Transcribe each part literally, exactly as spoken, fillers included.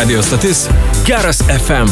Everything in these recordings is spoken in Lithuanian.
Radio stotis Geras F M.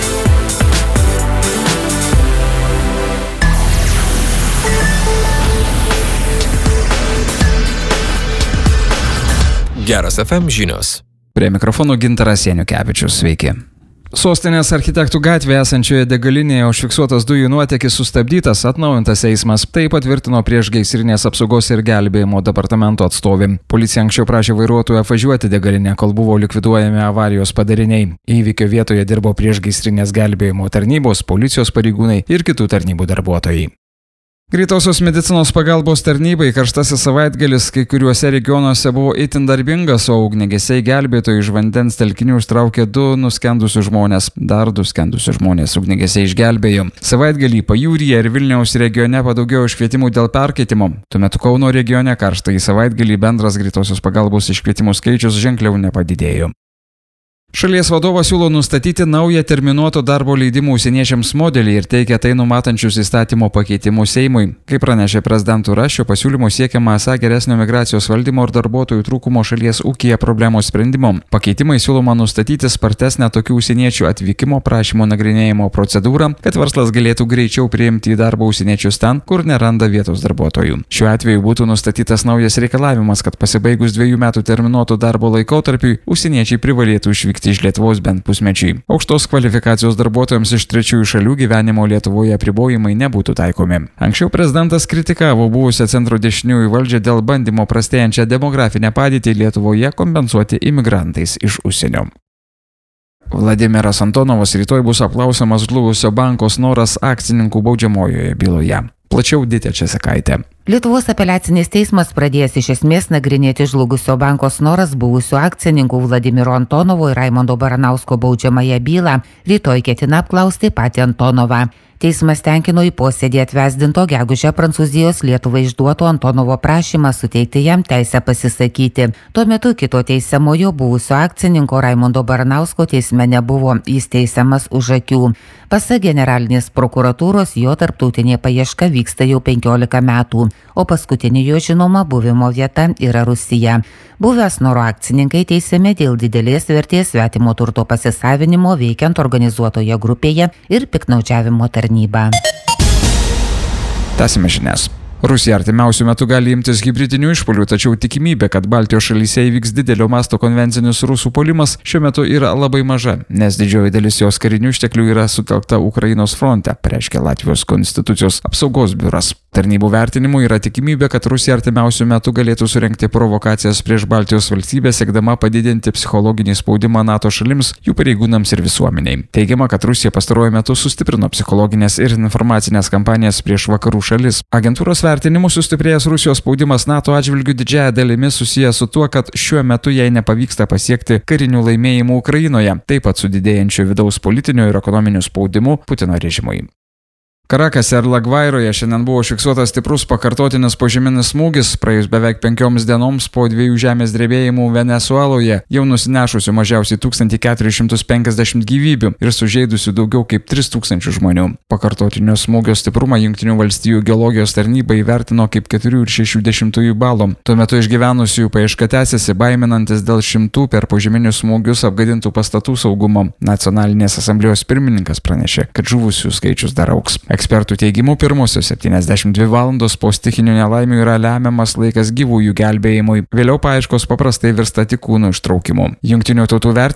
Geras F M žinios. Prie mikrofono Gintaras Janiukevičius, sveiki. Sostinės architektų gatvėje esančioje degalinėje užfiksuotas dujų nuotėkis sustabdytas, atnaujintas eismas. Tai patvirtino priešgaisrinės apsaugos ir gelbėjimo departamento atstovė. Policija anksčiau prašė vairuotoją važiuoti degalinę, kol buvo likviduojami avarijos padariniai. Įvykio vietoje dirbo priešgaisrinės gelbėjimo tarnybos, policijos pareigūnai ir kitų tarnybų darbuotojai. Greitosios medicinos pagalbos tarnybai karštasis savaitgalis kai kuriuose regionuose buvo itin darbingas, o ugniagesiai gelbėtojai iš vandens telkinių ištraukė du nuskendusius žmonės. Dar du skendusius žmonės ugniagesiai išgelbėjo. Savaitgalį Pajūryje ir Vilniaus regione padaugėjo iškvietimų dėl perkaitimo. Tuo metu Kauno regione karštąjį savaitgalį bendras greitosios pagalbos iškvietimų skaičius ženkliau nepadidėjo. Šalies vadovas siūlo nustatyti naują terminuoto darbo leidimų užsieniečiams modelį ir teikia tai numatančius įstatymo pakeitimus Seimui. Kaip pranešė prezidentūra, šio pasiūlymo siekiama esą geresnio migracijos valdymo ir darbuotojų trūkumo šalies ūkyje problemos sprendimo. Pakeitimai siūloma nustatyti spartesnę tokių užsieniečių atvykimo prašymo nagrinėjimo procedūrą, kad verslas galėtų greičiau priimti į darbą užsieniečius ten, kur neranda vietos darbuotojų. Šiuo atveju būtų nustatytas naujas reikalavimas, kad pasibaigus dviejų metų terminuoto darbo laikotarpiui užsieniečiai privalėtų išvykti iš Lietuvos bent pusmečiui. Aukštos kvalifikacijos darbuotojams iš trečiųjų šalių gyvenimo Lietuvoje apribojimai nebūtų taikomi. Anksčiau prezidentas kritikavo buvusią centro dešiniųjų valdžią dėl bandymo prastėjančią demografinę padėtį Lietuvoje kompensuoti imigrantais iš užsienio. Vladimiras Antonovas rytoj bus apklausiamas žlugusio banko Snoras akcininkų baudžiamojoje byloje. Plačiau Ditė Česakaitė. Lietuvos apeliacinis teismas pradėjęs iš esmės nagrinėti žlugusio banko Snoras buvusių akcininkų Vladimiro Antonovo ir Raimundo Baranausko baudžiamąją bylą rytoj ketina apklausti patį Antonovą. Teismas tenkino į posėdį atvesdinto gegužę Prancūzijos Lietuvai išduoto Antonovo prašymą suteikti jam teisę pasisakyti. Tuo metu kito teisiamojo buvusio akcininko Raimundo Baranausko teisme nebuvo, jis teisiamas už akių. Pasak generalinės prokuratūros, jo tarptautinė paieška vyksta jau penkiolika metų, o paskutinė jo žinoma buvimo vieta yra Rusija. Buvę Snoro akcininkai teisiami dėl didelės vertės svetimo turto pasisavinimo veikiant organizuotoje grupėje ir piktnaudžiavimo tarnybą. Tęsime žinias. Rusija artimiausių metų gali imtis hibridinių išpuolių, tačiau tikimybė, kad Baltijos šalyse įvyks didelio masto konvencinis rusų puolimas, šiuo metu yra labai maža, nes didžioji dalis jos karinių išteklių yra sutelkta Ukrainos fronte, pareiškė Latvijos konstitucijos apsaugos biuras. Tarnybų vertinimu yra tikimybė, kad Rusija artimiausių metų galėtų surengti provokacijas prieš Baltijos valstybės, siekdama padidinti psichologinį spaudimą NATO šalims, jų pareigūnams ir visuomeniai. Teigiama, kad Rusija pastaruoju metu sustiprino psichologinės ir informacinės kampanijas prieš vakarų šalis. Agentūros vertinimu sustiprėjęs Rusijos spaudimas NATO atžvilgiu didžiąja dalimi susijęs su tuo, kad šiuo metu jai nepavyksta pasiekti karinių laimėjimų Ukrainoje, taip pat su didėjančiu vidaus politiniu ir ekonominiu spaudimu Putino režimui. Karakase ir Lagvairoje šiandien buvo užfiksuotas stiprus pakartotinis požeminis smūgis, praėjus beveik penkioms dienoms po dviejų žemės drebėjimų Venesueloje, jau nusinešusių mažiausiai tūkstantį keturis šimtus penkiasdešimt gyvybių ir sužeidusių daugiau kaip tris tūkstančius žmonių. Pakartotinio smūgio stiprumą Jungtinių valstijų geologijos tarnyba įvertino kaip keturių ir šešių dešimtųjų balo. Tuo metu išgyvenusiųjų paieška tęsiasi, baiminantis dėl šimtų per požeminius smūgius apgadintų pastatų saugumo. Nacionalinės asamblėjos pirmininkas pranešė, kad žuvusių skaičius dar augs. Ekspertų teigimu, pirmosios septyniasdešimt dvi valandos po stichinių nelaimių yra lemiamas laikas gyvųjų gelbėjimui. Vėliau paieškos paprastai virsta tik kūnų ištraukimu. Jungtinių tautų vertinimu